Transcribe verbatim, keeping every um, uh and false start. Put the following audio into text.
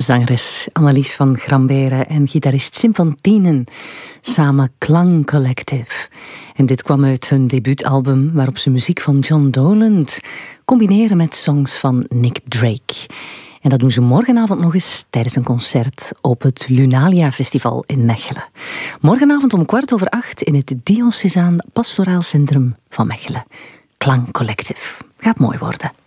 zangeres Annelies van Gramberen en gitarist Sim van Tienen. Samen Klang Collective. En dit kwam uit hun debuutalbum waarop ze muziek van John Doland combineren met songs van Nick Drake. En dat doen ze morgenavond nog eens tijdens een concert op het Lunalia Festival in Mechelen. Morgenavond om kwart over acht in het Diocesaan Pastoraal Centrum van Mechelen. Klang Collective. Gaat mooi worden.